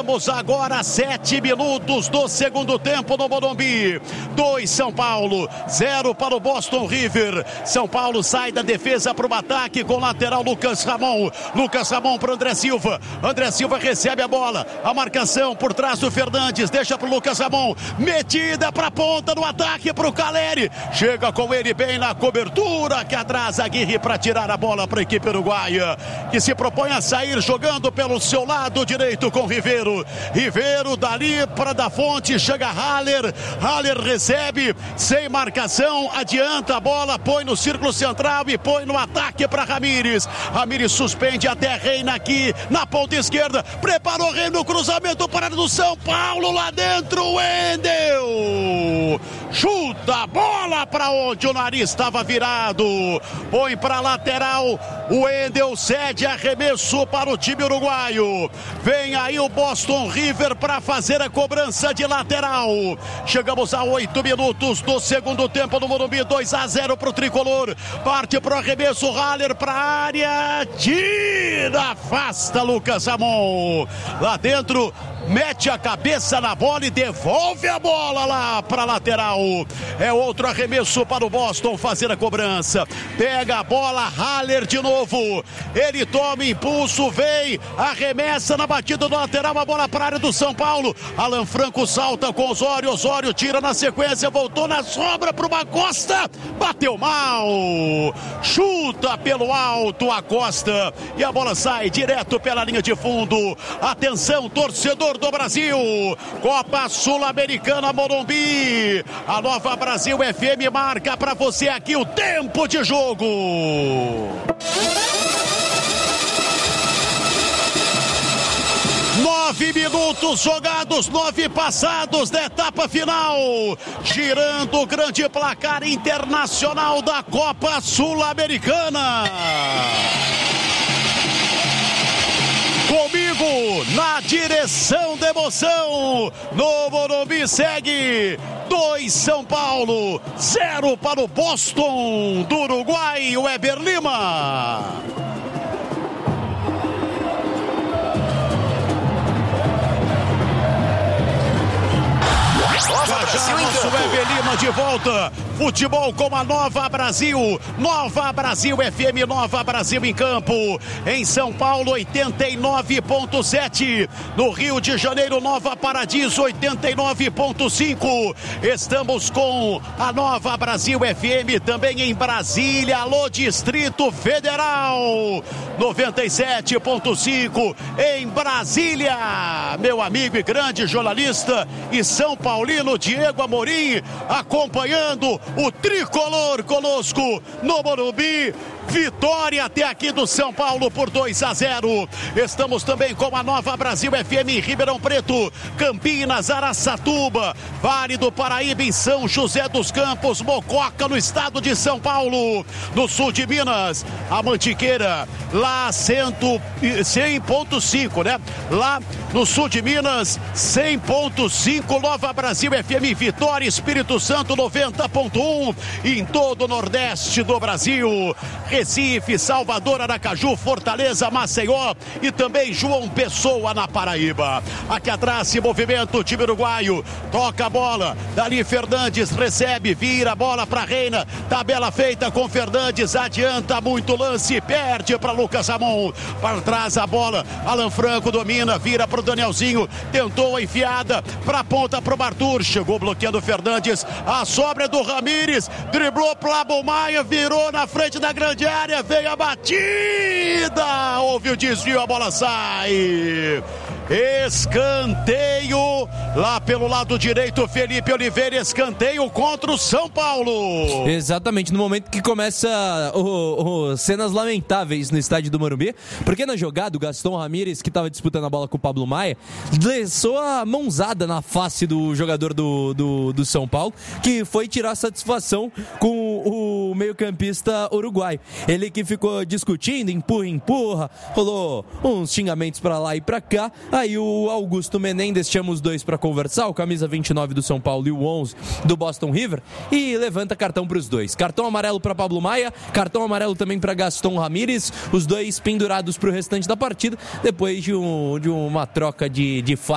Chegamos agora a 7 minutos do segundo tempo no Morumbi. 2 São Paulo, 0 para o Boston River. São Paulo sai da defesa para o ataque com o lateral Lucas Ramon. Lucas Ramon para André Silva. André Silva recebe a bola. A marcação por trás do Fernandes. Deixa para o Lucas Ramon. Metida para a ponta do ataque para o Caleri. Chega com ele bem na cobertura. Que atrasa Aguirre para tirar a bola para a equipe uruguaia, que se propõe a sair jogando pelo seu lado direito com Ribeiro. Ribeiro dali para da Fonte. Chega Haller. Haller recebe sem marcação. Adianta a bola. Põe no círculo central e põe no ataque para Ramires. Ramires suspende até Reina aqui na ponta esquerda. Preparou Reina no cruzamento para do São Paulo lá dentro. Wendel chuta a bola para onde o nariz estava virado. Põe para lateral. O Wendel cede arremesso para o time uruguaio. Vem aí o Boston River para fazer a cobrança de lateral. Chegamos a 8 minutos do segundo tempo no Morumbi. 2-0 para o tricolor. Parte para o arremesso. Haller para a área. Tira, afasta Lucas Ramon. Lá dentro, mete a cabeça na bola e devolve a bola lá para a lateral. É outro arremesso para o Boston fazer a cobrança. Pega a bola, Haller de novo. Ele toma impulso, vem, arremessa na batida do lateral, a bola para a área do São Paulo. Alan Franco salta com Osório. Osório tira na sequência, voltou na sobra para o Acosta. Bateu mal. Chuta pelo alto a Costa. E a bola sai direto pela linha de fundo. Atenção, torcedor do Brasil. Copa Sul-Americana Morumbi. A Nova Brasil FM marca para você aqui o tempo de jogo. 9 minutos jogados, 9 passados da etapa final. Girando o grande placar internacional da Copa Sul-Americana. Comigo na direção da emoção. No Morumbi segue 2 São Paulo, 0 para o Boston do Uruguai, o Weber Lima. Nosso Weber Lima de volta. Futebol com a Nova Brasil. Nova Brasil FM, Nova Brasil em campo. Em São Paulo, 89.7. No Rio de Janeiro, Nova Paradiso, 89.5. Estamos com a Nova Brasil FM também em Brasília. Alô, Distrito Federal, 97.5 em Brasília. Meu amigo e grande jornalista e São Paulino Diego Amorim acompanhando o tricolor conosco no Morumbi. Vitória até aqui do São Paulo por 2-0. Estamos também com a Nova Brasil FM em Ribeirão Preto, Campinas, Araçatuba, Vale do Paraíba em São José dos Campos, Mococa no estado de São Paulo, no sul de Minas, a Mantiqueira lá 100.5, né? Lá no sul de Minas, 100.5, Nova Brasil FM Vitória, Espírito Santo 90.1 em todo o Nordeste do Brasil. Recife, Salvador, Aracaju, Fortaleza, Maceió e também João Pessoa na Paraíba. Aqui atrás se movimenta o time uruguaio, toca a bola, dali Fernandes recebe, vira a bola para Reina, tabela feita com Fernandes, adianta muito lance, perde para Lucas Ramon, para trás a bola, Alan Franco domina, vira para o Danielzinho, tentou a enfiada para a ponta para o Arthur, chegou bloqueando o Fernandes, a sobra do Ramires, driblou para o Labomaia, virou na frente da grande área, veio a batida, houve o desvio, a bola sai. Escanteio lá pelo lado direito, Felipe Oliveira, escanteio contra o São Paulo. Exatamente, no momento que começa cenas lamentáveis no estádio do Morumbi, porque na jogada o Gaston Ramires, que estava disputando a bola com o Pablo Maia, lançou a mãozada na face do jogador do São Paulo, que foi tirar satisfação com o meio-campista uruguai. Ele que ficou discutindo, empurra, rolou uns xingamentos pra lá e pra cá. Aí o Augusto Menendez chama os dois pra conversar, o camisa 29 do São Paulo e o 11 do Boston River, e levanta cartão pros dois. Cartão amarelo pra Pablo Maia, cartão amarelo também pra Gaston Ramires, os dois pendurados pro restante da partida, depois de uma troca de